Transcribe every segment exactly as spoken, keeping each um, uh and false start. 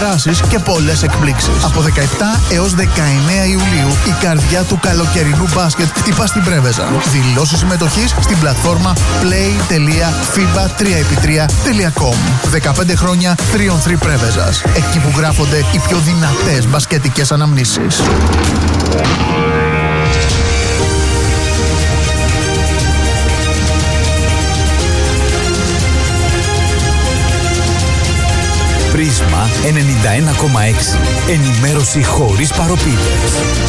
δράσεις και πολλές εκπλήξεις. Από δεκαεπτά έως δεκαεννέα Ιουλίου η καρδιά του καλοκαιρινού μπάσκετ χτυπά στην Πρέβεζα. Δηλώσεις συμμετοχής στην πλατφόρμα play τελεία fiba τρία επί τρία τελεία com. δεκαπέντε χρόνια τρία τρία Πρέβεζας. Εκεί που γράφονται οι πιο δυνατές μπασκετικές αναμνήσεις. Πρίσμα ενενήντα ένα κόμμα έξι. Ενημέρωση χωρίς παροπίδες.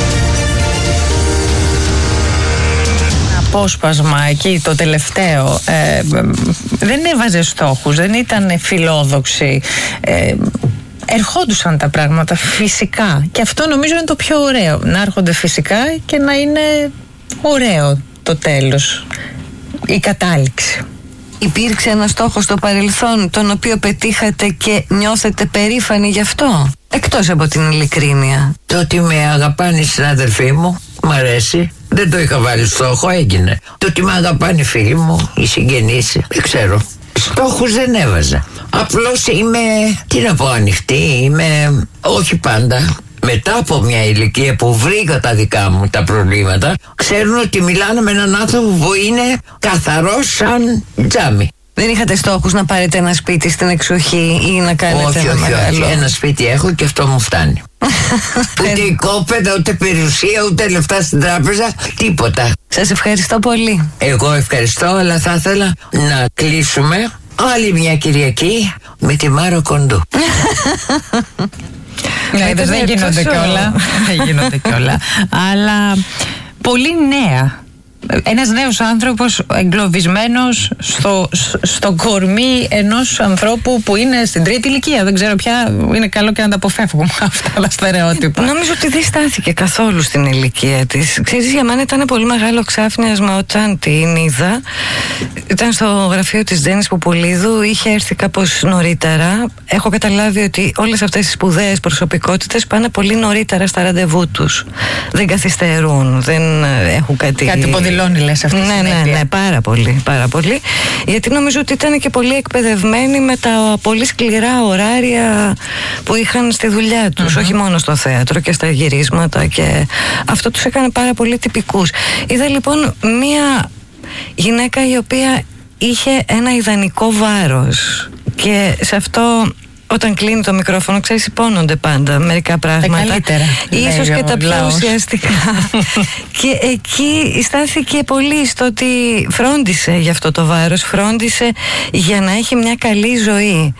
Απόσπασμα εκεί το τελευταίο ε, δεν έβαζε στόχους, δεν ήταν φιλόδοξη. Ε, ερχόντουσαν τα πράγματα φυσικά και αυτό νομίζω είναι το πιο ωραίο, να έρχονται φυσικά και να είναι ωραίο το τέλος, η κατάληξη. Υπήρξε ένα στόχο στο παρελθόν τον οποίο πετύχατε και νιώθετε περήφανοι γι' αυτό, εκτός από την ειλικρίνεια? Το ότι με αγαπάνε οι συνάδελφοί μου μ' αρέσει. Δεν το είχα βάλει στόχο, έγινε. Το ότι με αγαπάνε οι φίλοι μου, οι συγγενείς, δεν ξέρω. Στόχους δεν έβαζα. Απλώς είμαι, τι να πω, ανοιχτή. Είμαι, όχι πάντα. Μετά από μια ηλικία που βρήκα τα δικά μου τα προβλήματα, ξέρουν ότι μιλάνε με έναν άνθρωπο που είναι καθαρός σαν τζάμι. Δεν είχατε στόχους να πάρετε ένα σπίτι στην εξοχή ή να κάνετε όχι, ένα όχι, μεγάλο? Όχι, ένα σπίτι έχω και αυτό μου φτάνει. Ούτε οικόπεδα, ούτε περιουσία, ούτε λεφτά στην τράπεζα, τίποτα. Σας ευχαριστώ πολύ. Εγώ ευχαριστώ, αλλά θα ήθελα να κλείσουμε άλλη μια Κυριακή με τη Μάρο Κοντού. Ναι, δεν γίνονται κιόλα. Δεν γίνονται κιόλα. Αλλά πολύ νέα. Ένας νέος άνθρωπος εγκλωβισμένος στο, στο κορμί ενός ανθρώπου που είναι στην τρίτη ηλικία. Δεν ξέρω πια, είναι καλό και να τα αποφεύγουμε αυτά τα στερεότυπα. Νομίζω ότι δεν στάθηκε καθόλου στην ηλικία της. Ξέρεις, για μένα ήταν πολύ μεγάλο ξάφνιασμα όταν την είδα. Ήταν στο γραφείο της Τζέννης Πουπουλίδου, είχε έρθει κάπως νωρίτερα. Έχω καταλάβει ότι όλες αυτές οι σπουδαίες προσωπικότητες πάνε πολύ νωρίτερα στα ραντεβού τους. Δεν καθυστερούν, δεν έχουν κάτι... Κάτι υποδηλώνει, λες, αυτή τη ναι, ναι, ναι, πάρα πολύ, πάρα πολύ. Γιατί νομίζω ότι ήταν και πολύ εκπαιδευμένοι με τα πολύ σκληρά ωράρια που είχαν στη δουλειά τους, mm-hmm. όχι μόνο στο θέατρο και στα γυρίσματα, και αυτό τους έκανε πάρα πολύ τυπικούς. Είδα λοιπόν μία γυναίκα η οποία είχε ένα ιδανικό βάρος, και σε αυτό, όταν κλείνει το μικρόφωνο, ξέρεις, υπόνονται πάντα μερικά πράγματα. Καλύτερα, ίσως και τα πιο λαός. ουσιαστικά. Και εκεί στάθηκε πολύ στο ότι φρόντισε για αυτό το βάρος, φρόντισε για να έχει μια καλή ζωή.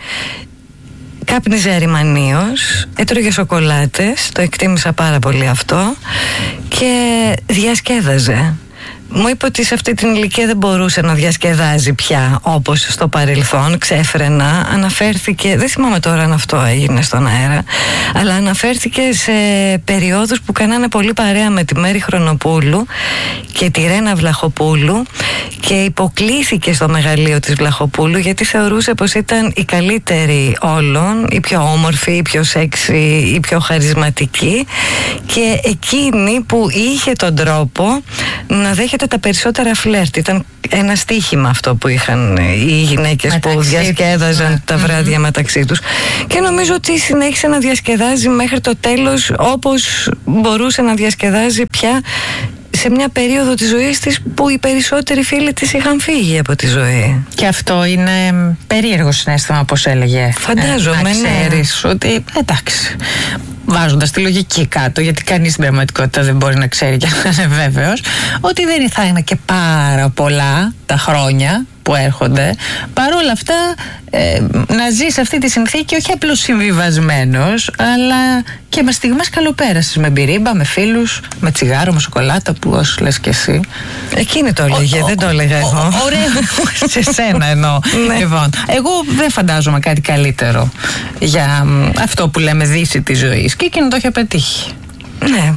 Κάπνιζε αριμανίως, έτρωγε σοκολάτες, το εκτίμησα πάρα πολύ αυτό, και διασκέδαζε. Μου είπε ότι σε αυτή την ηλικία δεν μπορούσε να διασκεδάζει πια όπως στο παρελθόν, ξέφρενα. Αναφέρθηκε, δεν θυμάμαι τώρα αν αυτό έγινε στον αέρα, αλλά αναφέρθηκε σε περιόδους που κάνανε πολύ παρέα με τη Μέρη Χρονοπούλου και τη Ρένα Βλαχοπούλου, και υποκλήθηκε στο μεγαλείο της Βλαχοπούλου γιατί θεωρούσε πως ήταν η καλύτερη όλων, η πιο όμορφη, η πιο σεξι, η πιο χαρισματική, και εκείνη που είχε τον τρόπο να δέχεται τα περισσότερα φλερτ. Ήταν ένα στοίχημα αυτό που είχαν οι γυναίκες μεταξύ, που διασκέδαζαν ναι. τα βράδια mm-hmm. μεταξύ τους, και νομίζω ότι συνέχισε να διασκεδάζει μέχρι το τέλος, όπως μπορούσε να διασκεδάζει πια σε μια περίοδο της ζωής της που οι περισσότεροι φίλοι της είχαν φύγει από τη ζωή. Και αυτό είναι περίεργο συναίσθημα, όπως έλεγε. Φαντάζομαι, ε, να ξέρεις ναι. ότι εντάξει, βάζοντας τη λογική κάτω, γιατί κανείς στην πραγματικότητα δεν μπορεί να ξέρει και να είναι βέβαιος, ότι δεν θα είναι και πάρα πολλά τα χρόνια που έρχονται. Παρ' όλα αυτά ε, να ζεις αυτή τη συνθήκη όχι απλώς συμβιβασμένος, αλλά και με στιγμές καλοπέρασης, με μπυρίμπα, με φίλους, με τσιγάρο, με σοκολάτα, που όσο λες και εσύ. Εκείνη το έλεγε, ο, δεν το έλεγα εγώ. Ωραία, σε σένα εννοώ. Λοιπόν, εγώ δεν φαντάζομαι κάτι καλύτερο για αυτό που λέμε δύση της ζωής, και εκείνο το έχει πετύχει. Ναι.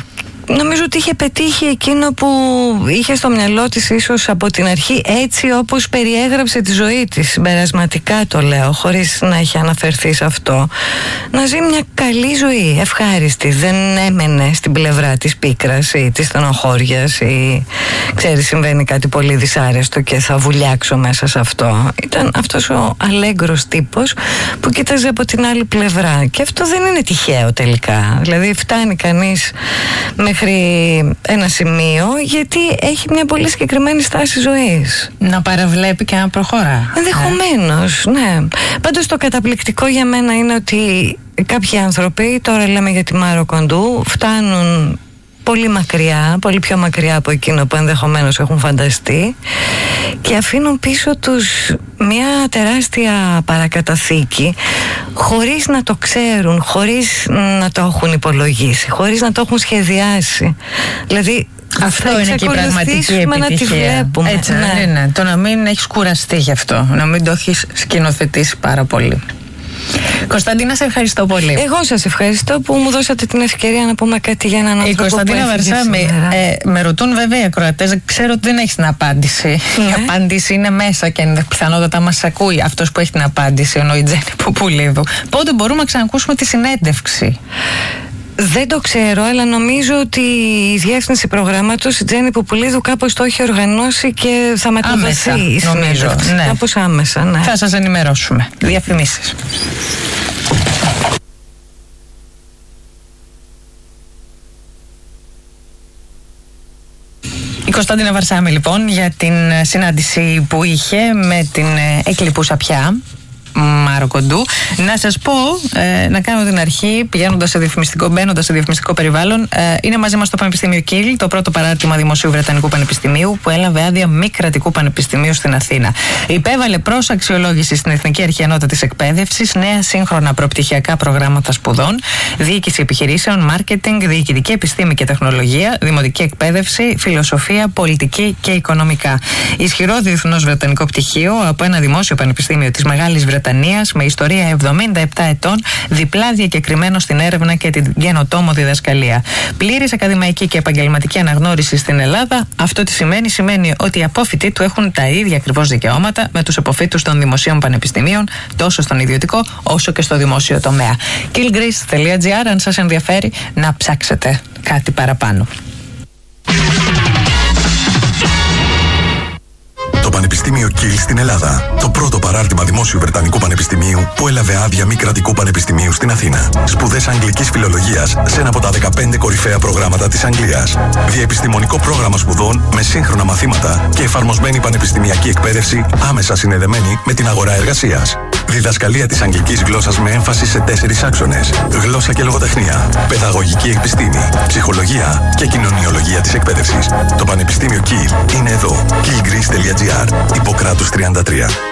νομίζω ότι είχε πετύχει εκείνο που είχε στο μυαλό της ίσως από την αρχή, έτσι όπως περιέγραψε τη ζωή της. Συμπερασματικά το λέω, χωρίς να έχει αναφερθεί σε αυτό. Να ζει μια καλή ζωή, ευχάριστη. Δεν έμενε στην πλευρά της πίκρας ή της στενοχώριας ή ξέρει συμβαίνει κάτι πολύ δυσάρεστο και θα βουλιάξω μέσα σε αυτό. Ήταν αυτός ο αλέγκρος τύπος που κοίταζε από την άλλη πλευρά, και αυτό δεν είναι τυχαίο τελικά. Δηλαδή φτάνει κανείς μέχρι ένα σημείο γιατί έχει μια πολύ συγκεκριμένη στάση ζωής. Να παραβλέπει και να προχωρά. Ενδεχομένως, ε. ναι. Πάντως το καταπληκτικό για μένα είναι ότι κάποιοι άνθρωποι, τώρα λέμε για τη Μάρο Κοντού, φτάνουν πολύ μακριά, πολύ πιο μακριά από εκείνο που ενδεχομένως έχουν φανταστεί, και αφήνουν πίσω τους μια τεράστια παρακαταθήκη, χωρίς να το ξέρουν, χωρίς να το έχουν υπολογίσει, χωρίς να το έχουν σχεδιάσει. Δηλαδή αυτό είναι και η πραγματική επιτυχία. Έτσι, ναι. Ναι, ναι. Το να μην έχεις κουραστεί γι' αυτό, να μην το έχεις σκηνοθετήσει πάρα πολύ. Κωνσταντίνα, σε ευχαριστώ πολύ. Εγώ σας ευχαριστώ που μου δώσατε την ευκαιρία να πούμε κάτι για έναν άνθρωπο. Η Κωνσταντίνα Βαρσάμι, ε, με ρωτούν βέβαια οι ακροατές, ξέρω ότι δεν έχεις την απάντηση. Ναι. Η απάντηση είναι μέσα και πιθανότατα μας ακούει αυτός που έχει την απάντηση, ενώ η Τζέννη Πουπουλίδου. Πότε μπορούμε να ξανακούσουμε τη συνέντευξη? Δεν το ξέρω, αλλά νομίζω ότι η διεύθυνση προγράμματος, η Τζέννη Πουπουλίδου, κάπως το έχει οργανώσει και θα μεταδοθεί άμεσα, η νομίζω, ναι. Κάπως άμεσα, ναι. Θα σας ενημερώσουμε. Διαφημίσεις. Η Κωνσταντίνα Βαρσάμι λοιπόν για την συνάντηση που είχε με την εκλειπούσα πια Μάρο Κοντού. Να σας πω, ε, να κάνω την αρχή, πηγαίνοντας σε διαφημιστικό, μπαίνοντας σε διαφημιστικό περιβάλλον. Ε, είναι μαζί μας το Πανεπιστήμιο Κίλ, το πρώτο παράρτημα Δημοσίου Βρετανικού Πανεπιστημίου, που έλαβε άδεια μη κρατικού πανεπιστημίου στην Αθήνα. Υπέβαλε προς αξιολόγηση στην Εθνική Αρχή Ανώτατης Εκπαίδευσης νέα σύγχρονα προπτυχιακά προγράμματα σπουδών, διοίκηση επιχειρήσεων, μάρκετινγκ, διοικητική επιστήμη και τεχνολογία, δημοτική εκπαίδευση, φιλοσοφία, πολιτική και οικονομικά. Ισχυρό διεθνώς βρετανικό πτυχίο από ένα δημόσιο πανεπιστήμιο της Μεγάλης Βρετανίας με ιστορία εβδομήντα επτά ετών, διπλά διακεκριμένο στην έρευνα και την καινοτόμο διδασκαλία. Πλήρης ακαδημαϊκή και επαγγελματική αναγνώριση στην Ελλάδα. Αυτό τι σημαίνει? Σημαίνει ότι οι απόφοιτοι του έχουν τα ίδια ακριβώς δικαιώματα με τους αποφοίτους των δημοσίων πανεπιστημίων, τόσο στον ιδιωτικό όσο και στο δημόσιο τομέα. killgreece τελεία gr, αν σας ενδιαφέρει να ψάξετε κάτι παραπάνω. Το Πανεπιστήμιο Κιλ στην Ελλάδα. Το πρώτο παράρτημα Δημόσιου Βρετανικού Πανεπιστημίου που έλαβε άδεια μη κρατικού πανεπιστημίου στην Αθήνα. Σπουδές Αγγλικής Φιλολογίας σε ένα από τα δεκαπέντε κορυφαία προγράμματα της Αγγλίας. Διεπιστημονικό πρόγραμμα σπουδών με σύγχρονα μαθήματα και εφαρμοσμένη πανεπιστημιακή εκπαίδευση άμεσα συνδεδεμένη με την αγορά εργασίας. Διδασκαλία της αγγλικής γλώσσας με έμφαση σε τέσσερις άξονες: γλώσσα και λογοτεχνία, παιδαγωγική επιστήμη, ψυχολογία και κοινωνιολογία της εκπαίδευσης. Το Πανεπιστήμιο Κιλ είναι εδώ. killgreece τελεία gr, Ιπποκράτους τριάντα τρία.